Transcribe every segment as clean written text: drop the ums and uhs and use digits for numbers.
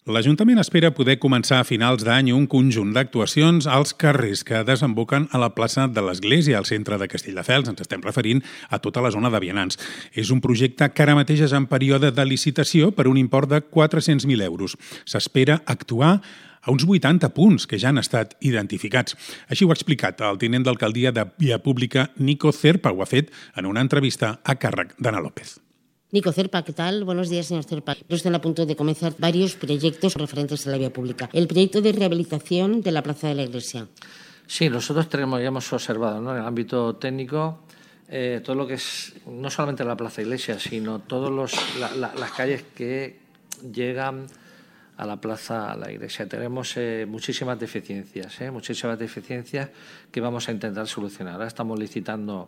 L'Ajuntament espera poder començar a finals d'any un conjunt d'actuacions als carrers que desemboquen a la plaça de l'Església, al centre de Castelldefels. Ens estem referint a tota la zona de vianants. És un projecte que ara mateix és en període de licitació per un import de 400.000 euros. S'espera actuar a uns 80 punts que ja han estat identificats. Així ho ha explicat el tinent d'alcaldia de Via Pública, Nico Zerpa. Ho ha fet en una entrevista a càrrec d'Anna López. Nico Zerpa, ¿qué tal? Buenos días, señor Zerpa. Están a punto de comenzar varios proyectos referentes a la vía pública. El proyecto de rehabilitación de la Plaza de la Iglesia. Sí, nosotros ya hemos observado, ¿no?, en el ámbito técnico todo lo que es, no solamente la Plaza Iglesia, sino todas las calles que llegan a la Plaza a la Iglesia. Tenemos muchísimas deficiencias que vamos a intentar solucionar. Ahora estamos licitando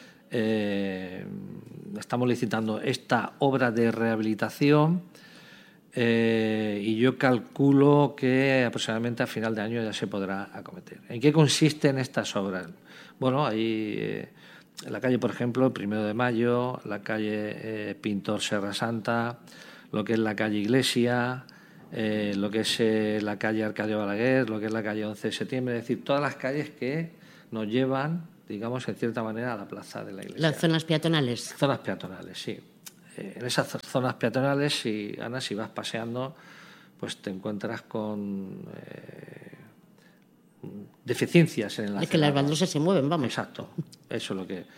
esta obra de rehabilitación y yo calculo que aproximadamente a final de año ya se podrá acometer. ¿En qué consisten estas obras? Bueno, hay la calle, por ejemplo, 1 de Mayo, la calle Pintor Serra Santa, lo que es la calle Iglesia, lo que es la calle Arcadio Balaguer, lo que es la calle 11 de septiembre, es decir, todas las calles que nos llevan, digamos, en cierta manera, a la Plaza de la Iglesia. Las zonas peatonales. Zonas peatonales, sí. En esas zonas peatonales, Ana, si vas paseando, pues te encuentras con deficiencias en el Es que las baldosas se mueven, vamos. Exacto, eso es lo que...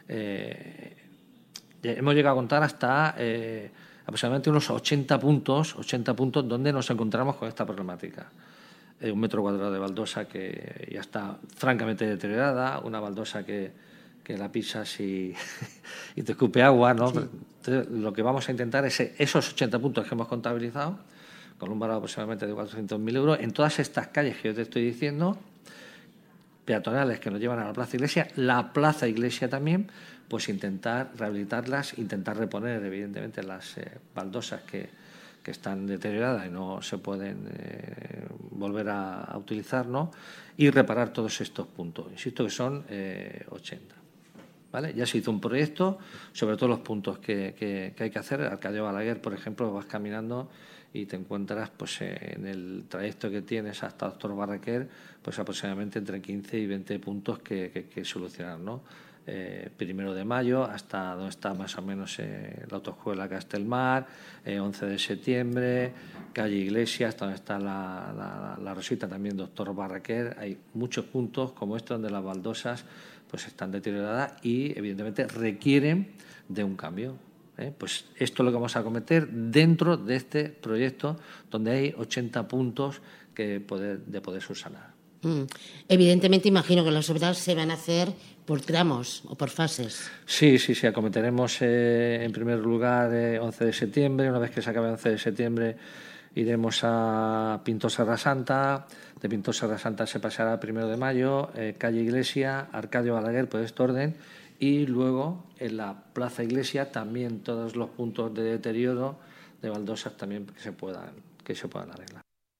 hemos llegado a contar hasta aproximadamente unos 80 puntos donde nos encontramos con esta problemática. 1 metro cuadrado de baldosa que ya está francamente deteriorada, una baldosa que la pisas y te escupe agua, ¿no? Sí. Entonces, lo que vamos a intentar es esos 80 puntos que hemos contabilizado, con un valor aproximadamente de 400.000 euros, en todas estas calles que yo te estoy diciendo, peatonales que nos llevan a la Plaza Iglesia, la Plaza Iglesia también, pues intentar rehabilitarlas, intentar reponer, evidentemente, las baldosas que están deterioradas y no se pueden volver a utilizar, ¿no?, y reparar todos estos puntos. Insisto que son 80. ¿Vale? Ya se hizo un proyecto sobre todos los puntos que hay que hacer. Arcadio Balaguer, por ejemplo, vas caminando y te encuentras, pues, en el trayecto que tienes hasta Doctor Barraquer, pues aproximadamente entre 15 y 20 puntos que solucionar, ¿no? 1 de Mayo hasta donde está más o menos la autoescuela Castelmar, 11 de septiembre, calle Iglesia, hasta donde está la Rosita, también Doctor Barraquer. Hay muchos puntos como estos donde las baldosas pues están deterioradas y evidentemente requieren de un cambio. Pues esto es lo que vamos a acometer dentro de este proyecto donde hay 80 puntos de poder subsanar. Evidentemente, imagino que las obras se van a hacer por tramos o por fases. Sí, acometeremos en primer lugar 11 de septiembre. Una vez que se acabe 11 de septiembre iremos a Pintor Serra Santa. De Pintor Serra Santa se pasará a 1 de Mayo, calle Iglesia, Arcadio Balaguer, por este orden, y luego en la Plaza Iglesia también todos los puntos de deterioro de baldosas también que se puedan arreglar.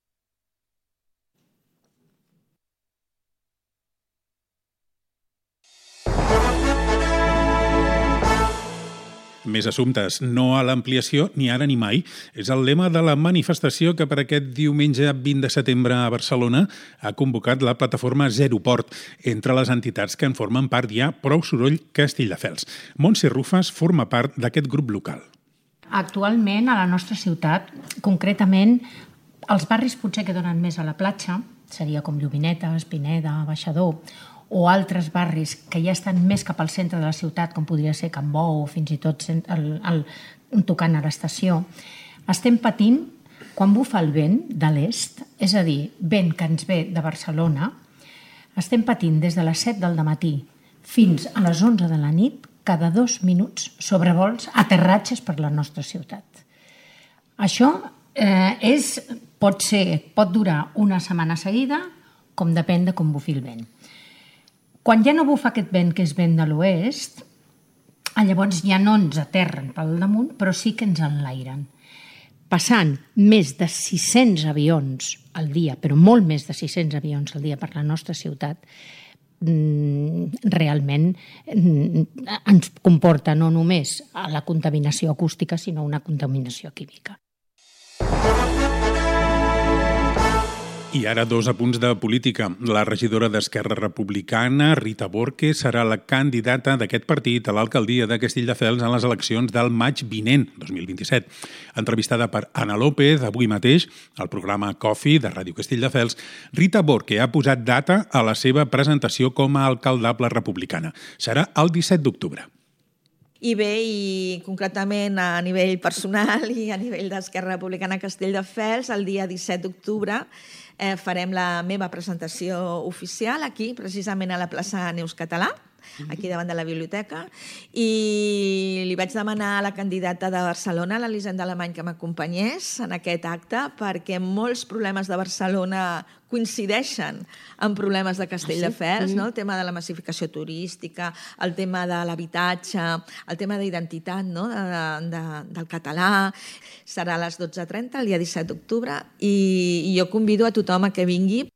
Més assumptes, no a l'ampliació ni ara ni mai. És el lema de la manifestació que per aquest diumenge 20 de setembre a Barcelona ha convocat la plataforma Zero Port. Entre les entitats que en formen part hi ha Prou Soroll Castelldefels. Montse Rufas forma part d'aquest grup local. Actualment, a la nostra ciutat, concretament, els barris potser que donen més a la platja, seria com Lluminetes, Pineda, Baixador, o altres barris que ja estan més cap al centre de la ciutat, com podria ser Can Bou o fins i tot tocant a l'estació, estem patint quan bufa el vent de l'est, és a dir, vent que ens ve de Barcelona, estem patint des de les 7 del matí fins a les 11 de la nit, cada 2 minuts, sobrevols, aterratges per la nostra ciutat. Això pot durar una setmana seguida, com depèn de com bufi el vent. Quan ja no bufa aquest vent, que és vent de l'oest, llavors ja no ens aterren pel damunt, però sí que ens enlairen. Passant més de 600 avions al dia, però molt més de 600 avions al dia per la nostra ciutat, realment ens comporta no només la contaminació acústica, sinó una contaminació química. I ara 2 apunts de política. La regidora d'Esquerra Republicana, Rita Borque, serà la candidata d'aquest partit a l'alcaldia de Castelldefels en les eleccions del maig vinent, 2027. Entrevistada per Ana López avui mateix al programa Coffee de Ràdio Castelldefels, Rita Borque ha posat data a la seva presentació com a alcaldable republicana. Serà el 17 d'octubre. I bé, i concretament a nivell personal i a nivell d'Esquerra Republicana Castelldefels, el dia 17 d'octubre farem la meva presentació oficial aquí, precisament a la plaça Neus Català, aquí davant de la biblioteca, i li vaig demanar a la candidata de Barcelona, l'Elisenda Alemany, que m'acompanyés en aquest acte, perquè molts problemes de Barcelona coincideixen amb problemes de Castelldefels, no? El tema de la massificació turística, el tema de l'habitatge, el tema d'identitat, no? Del català. Serà a les 12:30, el dia 17 d'octubre, i jo convido a tothom a que vingui.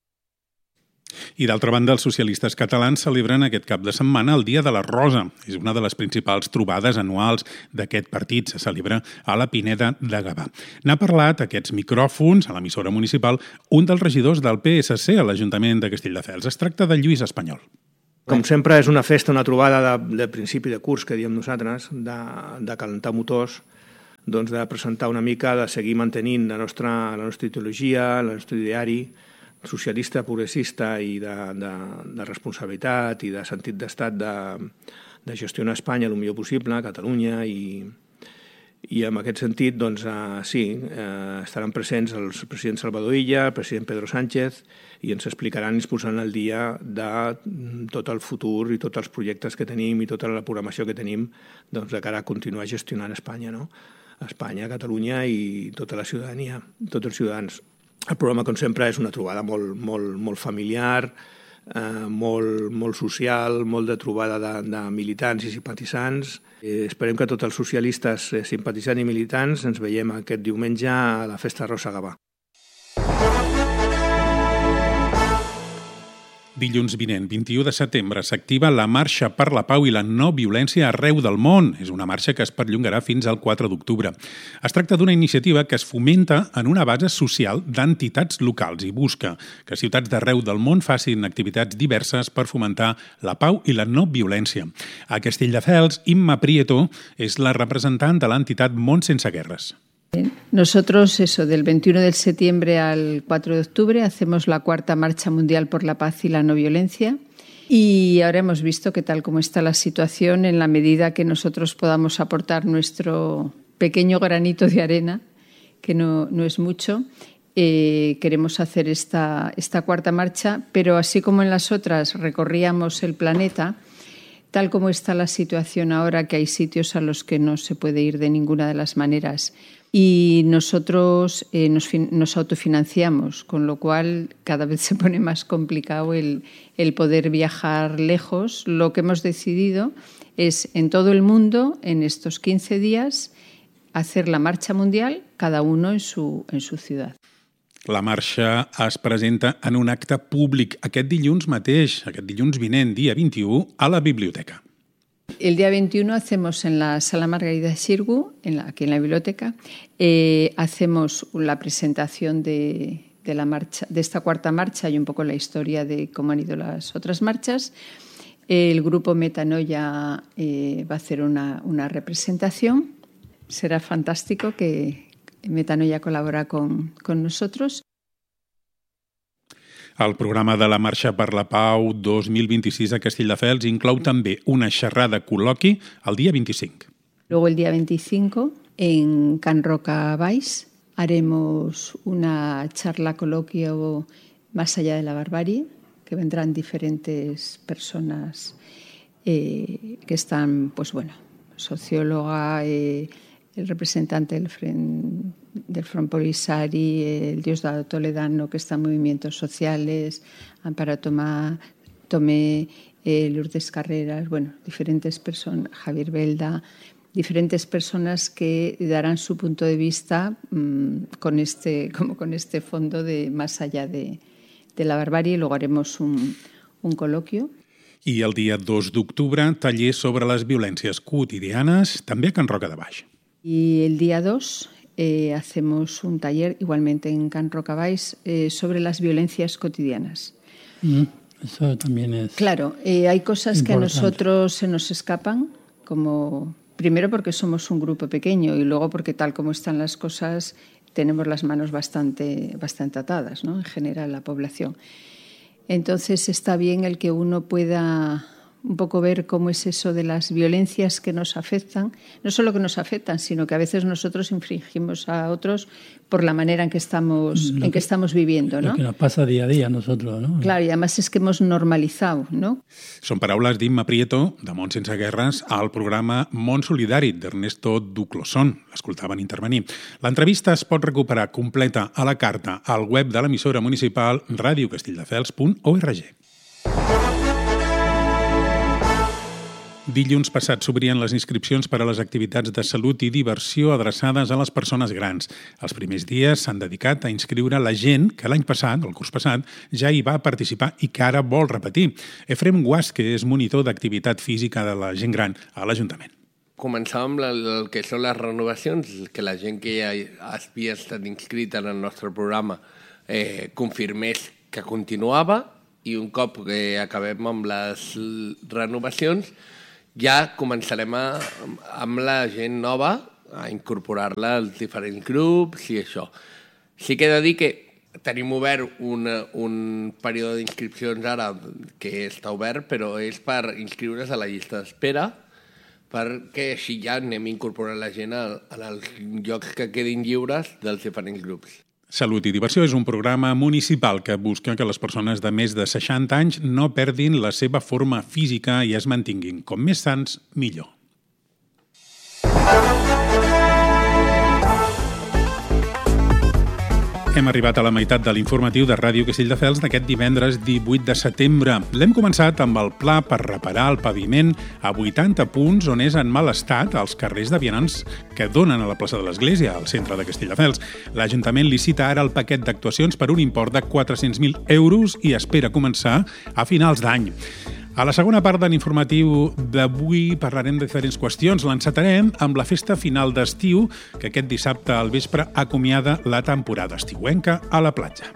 I d'altra banda, els socialistes catalans celebren aquest cap de setmana el Dia de la Rosa. És una de les principals trobades anuals d'aquest partit. Se celebra a la Pineda de Gavà. N'ha parlat aquests micròfons a l'emissora municipal un dels regidors del PSC a l'Ajuntament de Castelldefels. Es tracta de Lluís Espanyol. Com sempre, és una festa, una trobada de principi de curs, que diem nosaltres, de calentar motors, doncs de presentar una mica, de seguir mantenint la nostra ideologia, el nostre ideari socialista, progressista i de responsabilitat i de sentit d'estat de gestionar Espanya el millor possible, Catalunya, i en aquest sentit, doncs, sí, estaran presents el president Salvador Illa, el president Pedro Sánchez, i ens explicaran i ens posaran al dia de tot el futur i tots els projectes que tenim i tota la programació que tenim, doncs, de cara a continuar gestionant Espanya, no? Espanya, Catalunya i tota la ciutadania, tots els ciutadans. El programa, com sempre, és una trobada molt familiar, molt social, molt de trobada de militants i simpatitzants. Esperem que tots els socialistes simpatitzants i militants ens veiem aquest diumenge a la Festa Rosa Gavà. Dilluns vinent, 21 de setembre, s'activa la Marxa per la Pau i la No Violència arreu del món. És una marxa que es perllongarà fins al 4 d'octubre. Es tracta d'una iniciativa que es fomenta en una base social d'entitats locals i busca que ciutats d'arreu del món facin activitats diverses per fomentar la pau i la no violència. A Castelldefels, Imma Prieto és la representant de l'entitat Món Sense Guerres. Nosotros, del 21 de septiembre al 4 de octubre, hacemos la 4ª Marcha Mundial por la Paz y la No Violencia. Y ahora hemos visto que tal como está la situación, en la medida que nosotros podamos aportar nuestro pequeño granito de arena, que no es mucho, queremos hacer esta 4ª marcha, pero así como en las otras recorríamos el planeta, tal como está la situación ahora, que hay sitios a los que no se puede ir de ninguna de las maneras, y nosotros nos autofinanciamos, con lo cual cada vez se pone más complicado el poder viajar lejos. Lo que hemos decidido es en todo el mundo, en estos 15 días, hacer la marcha mundial, cada uno en su ciudad. La marxa es presenta en un acte públic aquest dilluns mateix, aquest dilluns vinent, dia 21, a la biblioteca. El día 21 hacemos en la Sala Margarida Xirgu, aquí en la biblioteca, hacemos la presentación de la marcha, de esta 4ª marcha y un poco la historia de cómo han ido las otras marchas. El grupo Metanoia va a hacer una representación. Será fantástico que Metanoia colabora con nosotros. El programa de la Marxa per la Pau 2026 a Castelldefels inclou també una xerrada col·loqui el dia 25. Luego el día 25 en Can Roca Baix haremos una charla coloquio más allá de la barbarie, que vendrán diferentes personas que están, pues bueno, socióloga, el representante del Front Polisario, el Diosdado Toledano, que está en movimientos sociales, Amparo Tomé, Lourdes Carreras, bueno, diferentes personas, Javier Belda, diferentes personas que darán su punto de vista con este fondo de más allá de la barbarie. Luego haremos un coloquio. I el dia 2 d'octubre, taller sobre les violències quotidianes, també a Can Roca de Baix. Y el día 2 hacemos un taller, igualmente en Can Rocabais, sobre las violencias cotidianas. Eso también es Claro, hay cosas importante. que a nosotros se nos escapan, como primero porque somos un grupo pequeño y luego porque tal como están las cosas tenemos las manos bastante atadas, ¿no? En general la población. Entonces está bien el que uno pueda un poco ver cómo es eso de las violencias que nos afectan, no solo que nos afectan, sino que a veces nosotros infringimos a otros por la manera en que estamos viviendo, ¿no? Lo que nos pasa día a día a nosotros, ¿no? Claro, y además es que hemos normalizado, ¿no? Són paraules d'Imma Prieto, de Món sense guerres, al programa Món Solidari, d'Ernesto Duclosson. L'escoltaven intervenir. L'entrevista es pot recuperar completa a la carta al web de l'emissora municipal radiocastelldefels.org. Dilluns passat s'obrien les inscripcions per a les activitats de salut i diversió adreçades a les persones grans. Els primers dies s'han dedicat a inscriure la gent que l'any passat, el curs passat, ja hi va participar i que ara vol repetir. Efrem Guas, que és monitor d'activitat física de la gent gran a l'Ajuntament. Començar amb el que són les renovacions, que la gent que ja havia estat inscrita en el nostre programa confirmés que continuava, i un cop que acabem amb les renovacions ja començarem amb la gent nova a incorporar-la als diferents grups i això. Sí que he de dir que tenim obert un període d'inscripcions ara que està obert, però és per inscriure's a la llista d'espera, perquè així ja anem incorporant la gent en els llocs que quedin lliures dels diferents grups. Salut i diversió és un programa municipal que busca que les persones de més de 60 anys no perdin la seva forma física i es mantinguin. Com més sants, millor. Hem arribat a la meitat de l'informatiu de Ràdio Castelldefels d'aquest divendres 18 de setembre. L'hem començat amb el pla per reparar el paviment a 80 punts on és en mal estat als carrers de vianants que donen a la plaça de l'Església, al centre de Castelldefels. L'Ajuntament licita ara el paquet d'actuacions per un import de 400.000 euros i espera començar a finals d'any. A la segona part de l'informatiu d'avui parlarem de diferents qüestions. L'encetarem amb la festa final d'estiu, que aquest dissabte al vespre acomiada la temporada estiuenca a la platja.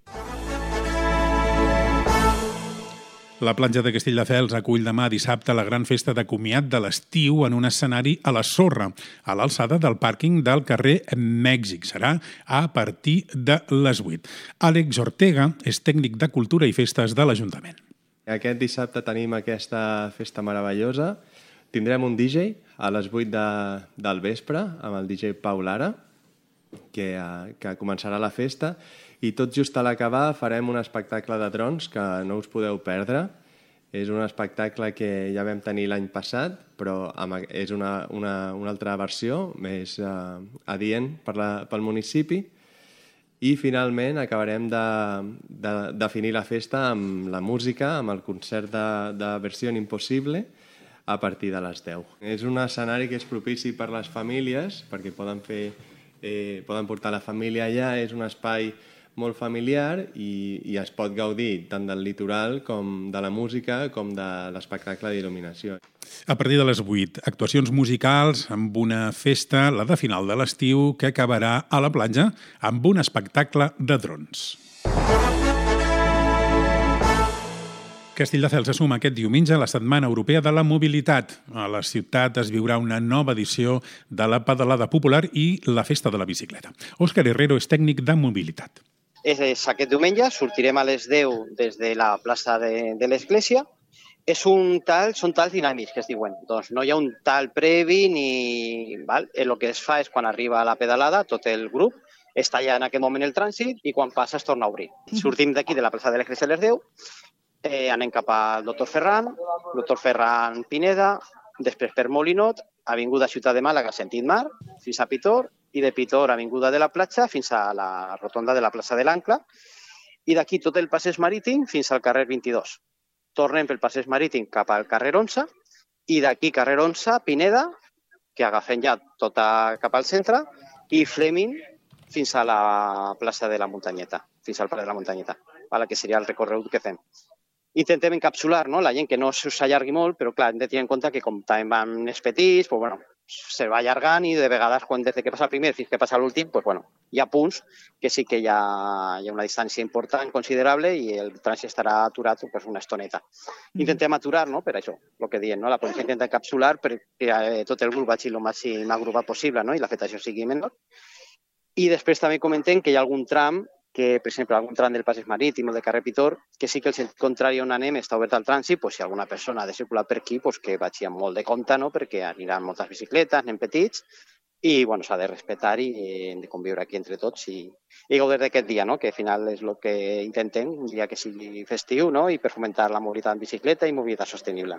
La platja de Castelldefels acull demà dissabte la gran festa de comiat de l'estiu en un escenari a la sorra, a l'alçada del pàrquing del carrer Mèxic. Serà a partir de les 8. Àlex Ortega és tècnic de Cultura i Festes de l'Ajuntament. Aquest dissabte tenim aquesta festa meravellosa. Tindrem un DJ a les 8 del vespre amb el DJ Pau Lara, que començarà la festa. I tot just a l'acabar farem un espectacle de drons que no us podeu perdre. És un espectacle que ja vam tenir l'any passat, però és una altra versió més adient pel municipi. I finalment acabarem de definir la festa amb la música, amb el concert de Versió Impossible a partir de les 10. És un escenari que és propici per les famílies, perquè poden portar la família allà, és un espai molt familiar i es pot gaudir tant del litoral com de la música com de l'espectacle d'il·luminació. A partir de les 8, actuacions musicals amb una festa, la de final de l'estiu, que acabarà a la platja amb un espectacle de drons. Castelldefels se suma aquest diumenge a la Setmana Europea de la Mobilitat. A la ciutat es viurà una nova edició de la pedalada popular i la festa de la bicicleta. Òscar Herrero és tècnic de mobilitat. Aquest diumenge sortirem a les 10 des de la plaça de l'Església. Són talls dinàmics, que es diuen. Doncs no hi ha un tall previ ni... El que es fa és quan arriba la pedalada, tot el grup està allà en aquest moment el trànsit i quan passa es torna a obrir. Sortim d'aquí de la plaça de l'Església a les 10, anem cap al Doctor Ferran Pineda, després per Molinot, avinguda Ciutat de Màlaga, sentit mar, fins a Pitor, i de Pitor, avinguda de la platja, fins a la rotonda de la plaça de l'Ancla, i d'aquí tot el passeig marítim fins al carrer 22. Tornem pel passeig marítim cap al carrer 11, i d'aquí carrer 11, Pineda, que agafem ja tota cap al centre, i Fleming fins a la plaça de la Muntanyeta, fins al Parc de la Muntanyeta, que seria el recorregut que fem. Intentem encapsular la gent que no s'allargui molt, però clar, hem de tenir en compte que com també van els petits, se va allargant i de vegades des que passa el primer fins que passa l'últim, doncs, bueno, hi ha punts que sí que hi ha una distància important, considerable, i el trànsit estarà aturat pues, una estoneta. Intentem aturar, no?, per això, el que diem, no? La policia intenta encapsular perquè tot el grup vagi el màxim agrupat possible, no?, i l'afectació sigui menor. I després també comentem que hi ha algun tram que, per exemple, algun tram del passeig marítim o de carrer Pitor, que sí que el sentit contrari on anem està obert al trànsit, pues, si alguna persona ha de circular per aquí, pues, que vagi amb molt de compte, no?, perquè aniran moltes bicicletes, anem petits, i bueno, s'ha de respectar i hem de conviure aquí entre tots i gaudir d'aquest dia, no?, que al final és el que intentem, un dia que sigui festiu, no?, i per fomentar la mobilitat en bicicleta i mobilitat sostenible.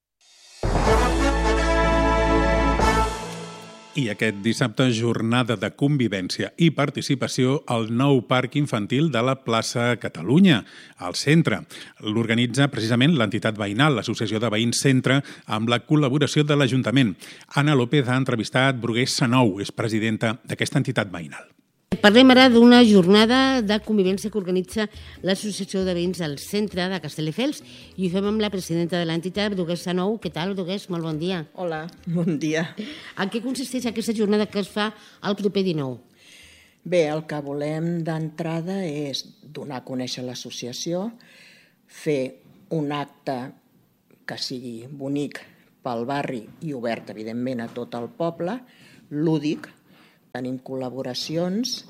I aquest dissabte, jornada de convivència i participació al nou parc infantil de la plaça Catalunya, al centre. L'organitza precisament l'entitat veïnal, l'Associació de Veïns Centre, amb la col·laboració de l'Ajuntament. Anna López ha entrevistat Brugués Sanou, és presidenta d'aquesta entitat veïnal. Parlem ara d'una jornada de convivència que organitza l'Associació de Veïns al centre de Castelldefels i ho fem amb la presidenta de l'entitat, Brugués Sanou. Què tal, Brugués? Molt bon dia. Hola, bon dia. En què consisteix aquesta jornada que es fa el proper 19? Bé, el que volem d'entrada és donar a conèixer l'associació, fer un acte que sigui bonic pel barri i obert, evidentment, a tot el poble, lúdic. Tenim col·laboracions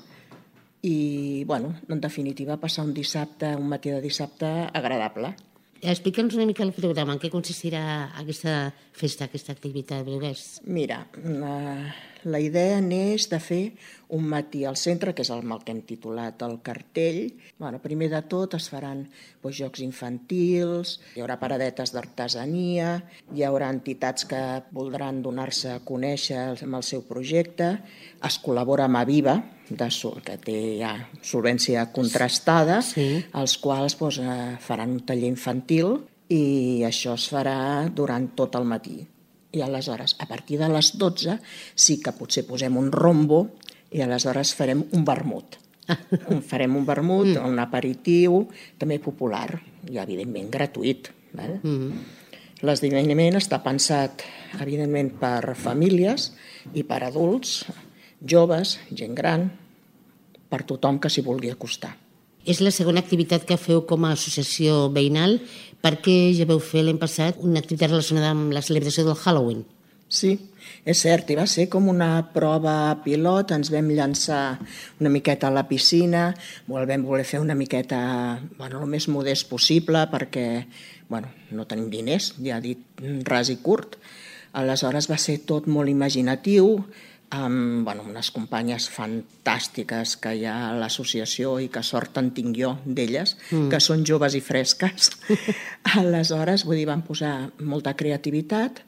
i, bueno, en definitiva, passar un matí de dissabte agradable. Explica'ns una mica el programa, en què consistirà aquesta festa, aquesta activitat, Brugués? Mira, la idea n'és de fer un matí al centre, que és el que hem titulat el cartell. Bueno, primer de tot es faran jocs infantils, hi haurà paradetes d'artesania, hi haurà entitats que voldran donar-se a conèixer amb el seu projecte, es col·labora amb Aviva, que té ja solvència contrastada, els quals faran un taller infantil i això es farà durant tot el matí. I aleshores, a partir de les 12, sí que potser posem un rombo i aleshores farem un vermut. Farem un vermut, un aperitiu, també popular i, evidentment, gratuït. L'esdeveniment està pensat, evidentment, per famílies i per adults, joves, gent gran, per tothom que s'hi vulgui acostar. És la segona activitat que feu com a associació veïnal, perquè ja veu fer l'any passat una activitat relacionada amb la celebració del Halloween. Sí, és cert, i va ser com una prova pilot, ens vam llançar una miqueta a la piscina, vam voler fer una miqueta el més modest possible perquè no tenim diners, ja dit ras i curt. Aleshores va ser tot molt imaginatiu, amb unes companyes fantàstiques que hi ha a l'associació i que sort en tinc jo d'elles, que són joves i fresques. Aleshores, vam posar molta creativitat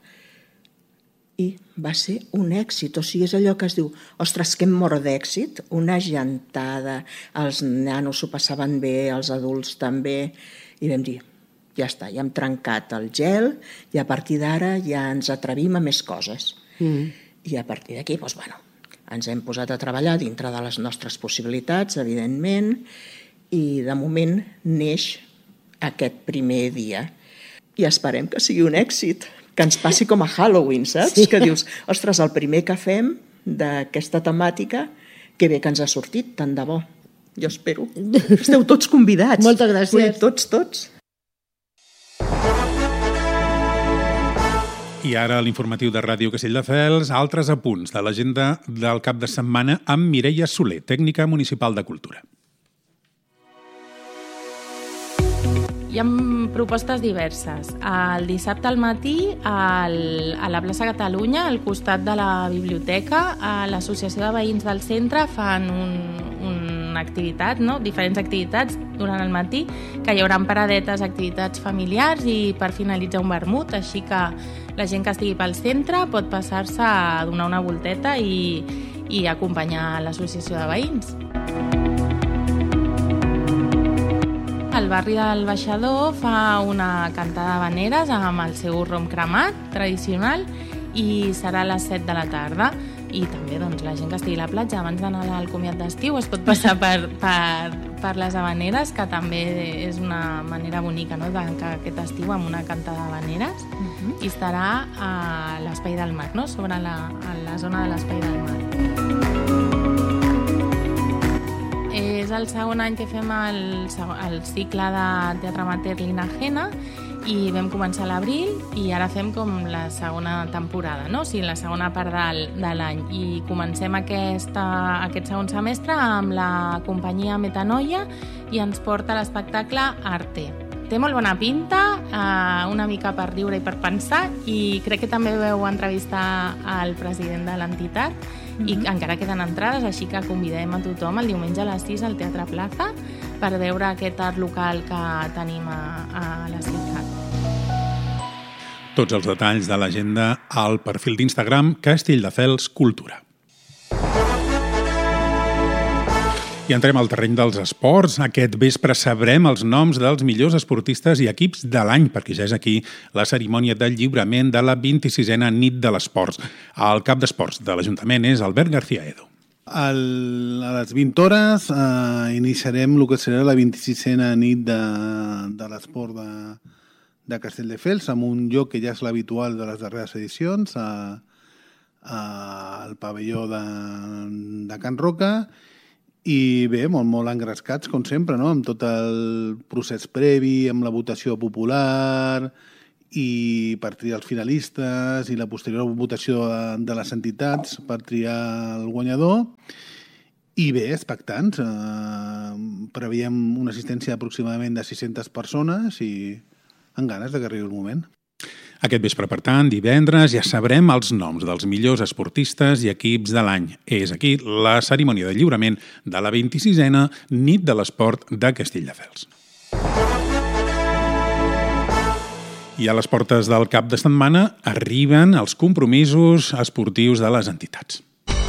i va ser un èxit. O sigui, és allò que es diu, ostres, que hem mort d'èxit, una gentada, els nanos s'ho passaven bé, els adults també, i vam dir, ja està, ja hem trencat el gel i a partir d'ara ja ens atrevim a més coses. I a partir d'aquí, ens hem posat a treballar dintre de les nostres possibilitats, evidentment, i de moment neix aquest primer dia. I esperem que sigui un èxit, que ens passi com a Halloween, saps? Sí. Que dius, ostres, el primer que fem d'aquesta temàtica, que bé que ens ha sortit, tant de bo. Jo espero. Esteu tots convidats. Moltes gràcies. Tots. I ara l'informatiu de Ràdio Castelldefels, altres apunts de l'agenda del cap de setmana amb Mireia Soler, tècnica municipal de Cultura. Hi ha propostes diverses. El dissabte al matí, a la plaça Catalunya, al costat de la biblioteca, a l'Associació de Veïns del Centre fan una activitat, diferents activitats durant el matí, que hi haurà paradetes, activitats familiars i per finalitzar un vermut, així que la gent que estigui pel centre pot passar-se a donar una volteta i acompanyar l'associació de veïns. El barri del Baixador fa una cantada d'havaneres amb el seu rom cremat tradicional i serà a les 7 de la tarda. I també la gent que estigui a la platja abans d'anar al comiat d'estiu es pot passar per les havaneres, que també és una manera bonica de tancar aquest estiu amb una cantada d'havaneres. i estarà a l'Espai del Mar, no? Sobre la zona de l'Espai del Mar. És el segon any que fem el cicle de teatre amateur Linagena i vam començar a l'abril i ara fem com la segona temporada, no? O sigui, la segona part de l'any. I comencem aquest segon semestre amb la companyia Metanoia i ens porta l'espectacle Arte. Té molt bona pinta, una mica per riure i per pensar, i crec que també vau entrevistar al president de l'entitat, i encara queden entrades, així que convidem a tothom el diumenge a les 6 al Teatre Plaza per veure aquest art local que tenim a la ciutat. Tots els detalls de l'agenda al perfil d'Instagram Castelldefels Cultura. I entrem al terreny dels esports. Aquest vespre sabrem els noms dels millors esportistes i equips de l'any, perquè ja és aquí la cerimònia de lliurament de la 26a nit de l'Esports. El cap d'esports de l'Ajuntament és Albert García Edo. A les 20 hores iniciarem el que serà la 26a nit de l'esport de Castelldefels, amb un lloc que ja és l'habitual de les darreres edicions, al pavelló de Can Roca. I bé, molt engrescats, com sempre, no? Amb tot el procés previ, amb la votació popular i per triar els finalistes i la posterior votació de les entitats per triar el guanyador. I bé, expectants. Preveiem una assistència aproximadament de 600 persones i amb ganes de que arribi el moment. Aquest vespre, per tant, divendres, ja sabrem els noms dels millors esportistes i equips de l'any. És aquí la cerimònia de lliurament de la 26a nit de l'esport de Castelldefels. I a les portes del cap de setmana arriben els compromisos esportius de les entitats.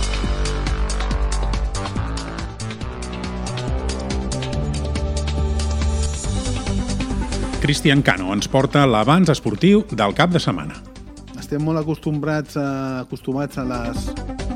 Cristian Cano ens porta l'avanç esportiu del cap de setmana. Estem molt acostumats a les